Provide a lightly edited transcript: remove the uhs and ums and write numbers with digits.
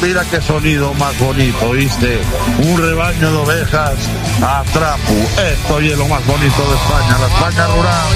mira qué sonido más bonito, ¿viste? Un rebaño de ovejas a trapo. Esto es lo más bonito de España, la España rural.